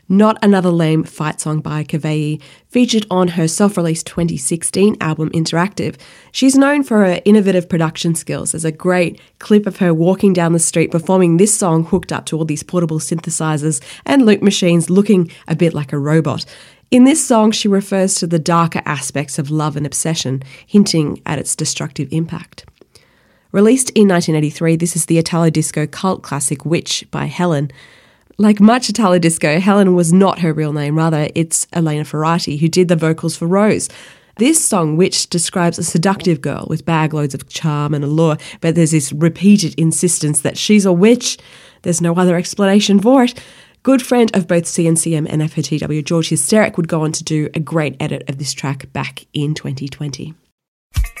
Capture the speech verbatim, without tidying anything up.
Not Another Lame fight song by Kavei, featured on her self-released twenty sixteen album Interactive. She's known for her innovative production skills. There's a great clip of her walking down the street performing this song hooked up to all these portable synthesizers and loop machines, looking a bit like a robot. In this song, she refers to the darker aspects of love and obsession, hinting at its destructive impact. Released in nineteen eighty-three, this is the Italo disco cult classic Witch by Helen. Like much Italo disco, Helen was not her real name. Rather, it's Elena Ferrati, who did the vocals for Rose. This song, Witch, describes a seductive girl with bag loads of charm and allure, but there's this repeated insistence that she's a witch. There's no other explanation for it. Good friend of both C N C M and F O T W, George Hysteric, would go on to do a great edit of this track back in twenty twenty.